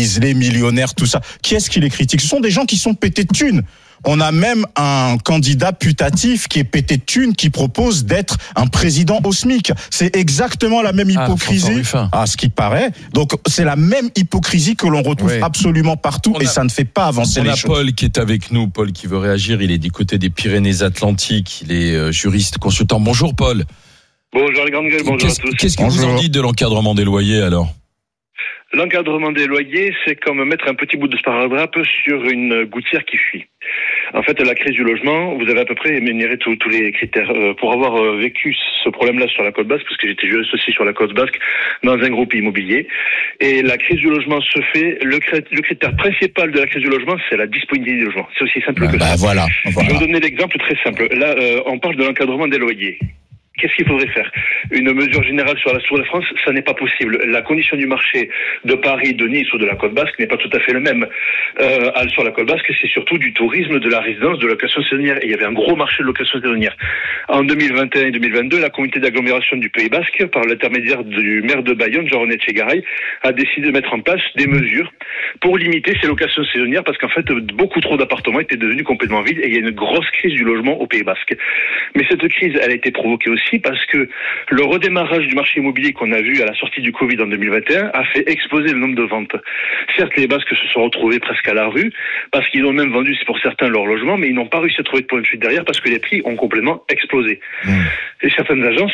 disent les millionnaires, tout ça. Qui est-ce qui les critique? Ce sont des gens qui sont pétés de thunes. On a même un candidat putatif qui est pété de thunes, qui propose d'être un président au SMIC. C'est exactement la même hypocrisie. Ce qui paraît. Donc, c'est la même hypocrisie que l'on retrouve absolument partout et ça ne fait pas avancer les choses. On a Paul qui est avec nous. Paul qui veut réagir. Il est du côté des Pyrénées-Atlantiques. Il est juriste, consultant. Bonjour, Paul. Bonjour les grandes gueules, bonjour à tous. Qu'est-ce que vous en dites de l'encadrement des loyers alors ? L'encadrement des loyers, c'est comme mettre un petit bout de sparadrap sur une gouttière qui fuit. En fait, la crise du logement, vous avez à peu près énuméré tous les critères. Pour avoir vécu ce problème-là sur la côte basque, parce que j'étais juriste aussi sur la côte basque, dans un groupe immobilier, et la crise du logement se fait, le critère principal de la crise du logement, c'est la disponibilité du logement. C'est aussi simple que ça. Voilà. Je vais vous donner l'exemple très simple. Là, on parle de l'encadrement des loyers. Qu'est-ce qu'il faudrait faire? Une mesure générale sur la France, ça n'est pas possible. La condition du marché de Paris, de Nice ou de la Côte Basque n'est pas tout à fait le même. Sur la Côte Basque, c'est surtout du tourisme, de la résidence, de la location saisonnière. Et il y avait un gros marché de location saisonnière. En 2021 et 2022, la communauté d'agglomération du Pays Basque, par l'intermédiaire du maire de Bayonne, Jean-René Tchegaray, a décidé de mettre en place des mesures pour limiter ces locations saisonnières parce qu'en fait, beaucoup trop d'appartements étaient devenus complètement vides et il y a une grosse crise du logement au Pays Basque. Mais cette crise, elle a été provoquée aussi parce que le redémarrage du marché immobilier qu'on a vu à la sortie du Covid en 2021 a fait exploser le nombre de ventes. Certes, les Basques se sont retrouvés presque à la rue parce qu'ils ont même vendu, c'est pour certains, leur logement, mais ils n'ont pas réussi à trouver de point de chute derrière parce que les prix ont complètement explosé. Et certaines agences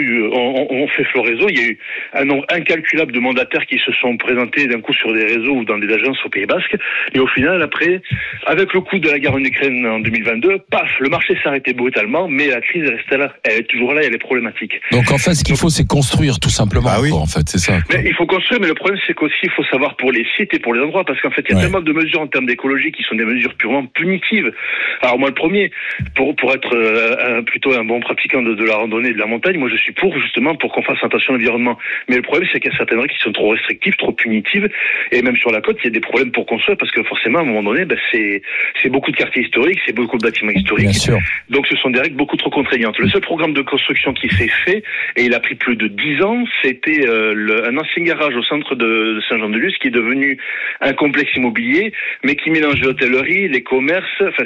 ont fait floraison. Il y a eu un nombre incalculable de mandataires qui se sont présentés d'un coup sur des réseaux ou dans des agences au Pays Basque. Et au final, après, avec le coup de la guerre en Ukraine en 2022, paf, le marché s'est arrêté brutalement, mais la crise reste là. Elle est toujours là, elle est problématique. Donc en fait, ce qu'il faut, c'est construire tout simplement. En fait, c'est ça. Mais il faut construire, mais le problème, c'est qu'aussi, il faut savoir pour les sites et pour les endroits, parce qu'en fait, il y a tellement de mesures en termes d'écologie qui sont des mesures purement punitives. Alors moi, le premier, pour être plutôt un bon pratiquant de la randonnée et de la montagne, moi je suis justement pour qu'on fasse attention à l'environnement. Mais le problème, c'est qu'il y a certaines règles qui sont trop restrictives, trop punitives, et même sur la côte, il y a des problèmes pour construire, parce que forcément, à un moment donné, c'est beaucoup de quartiers historiques, c'est beaucoup de bâtiments historiques. Bien sûr. Donc ce sont des règles beaucoup trop contraignantes. Le seul programme de construction qui s'est fait, et il a pris plus de 10 ans, c'était un ancien garage au centre de Saint-Jean-de-Luz qui est devenu un complexe immobilier, mais qui mélange l'hôtellerie, les commerces. Enfin,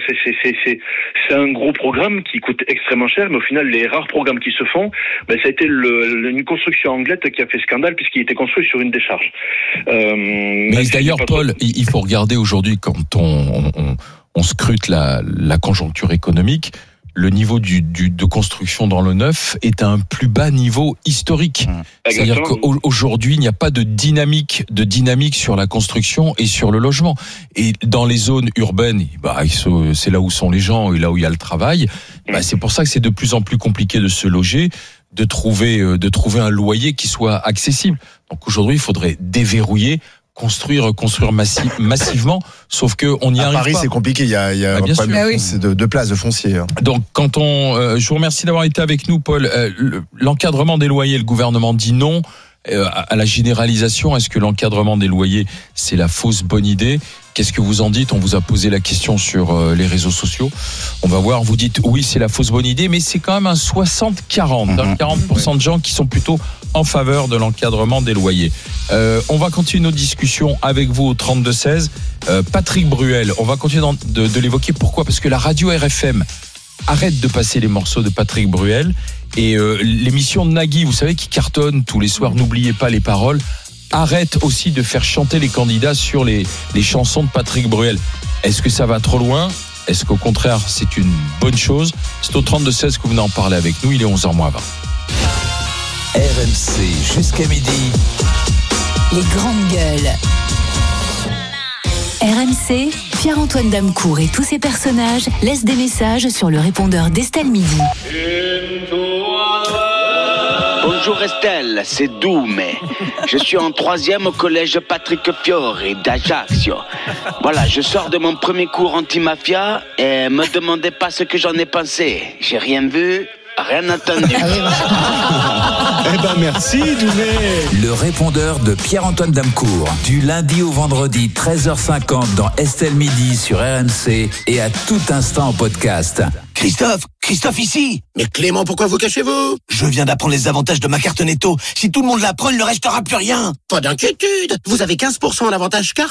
c'est un gros programme qui coûte extrêmement cher, mais au final, les rares programmes qui se font, ça a été une construction anglaise qui a fait scandale puisqu'il était construit sur une décharge. Mais d'ailleurs, Paul, il faut regarder aujourd'hui quand on scrute la conjoncture économique. Le niveau de construction dans le neuf est à un plus bas niveau historique. C'est-à-dire qu'aujourd'hui, il n'y a pas de dynamique sur la construction et sur le logement. Et dans les zones urbaines, c'est là où sont les gens et là où il y a le travail. C'est pour ça que c'est de plus en plus compliqué de se loger, de trouver un loyer qui soit accessible. Donc aujourd'hui, il faudrait déverrouiller, construire massivement, sauf que on y arrive pas. À Paris, c'est compliqué. Il y a un problème de place de foncier. Donc, je vous remercie d'avoir été avec nous, Paul. L'encadrement des loyers, le gouvernement dit non à la généralisation. Est-ce que l'encadrement des loyers, c'est la fausse bonne idée? Qu'est-ce que vous en dites? On vous a posé la question sur les réseaux sociaux. On va voir. Vous dites oui, c'est la fausse bonne idée, mais c'est quand même un 60-40. 40% de gens qui sont plutôt en faveur de l'encadrement des loyers. On va continuer nos discussions avec vous au 32-16. Patrick Bruel, on va continuer de l'évoquer. Pourquoi? Parce que la radio RFM arrête de passer les morceaux de Patrick Bruel. Et l'émission de Nagui, vous savez, qui cartonne tous les soirs, n'oubliez pas les paroles, arrête aussi de faire chanter les candidats sur les chansons de Patrick Bruel. Est-ce que ça va trop loin? Est-ce qu'au contraire, c'est une bonne chose? C'est au 32-16 que vous venez en parler avec nous. Il est 11h20. RMC jusqu'à midi. Les grandes gueules. RMC, Pierre-Antoine Damecourt et tous ses personnages laissent des messages sur le répondeur d'Estelle Midi. Bonjour Estelle, c'est Doum. Je suis en 3e au collège Patrick Fiori d'Ajaccio. Voilà, je sors de mon premier cours anti-mafia et me demandez pas ce que j'en ai pensé. J'ai rien vu, rien entendu. Merci Doumé. Le répondeur de Pierre-Antoine Damecourt, du lundi au vendredi 13h50 dans Estelle Midi sur RMC et à tout instant en podcast. Christophe ici. Mais Clément, pourquoi vous cachez-vous? Je viens d'apprendre les avantages de ma carte Netto. Si tout le monde l'apprend, il ne restera plus rien. Pas d'inquiétude, vous avez 15% en avantage carte.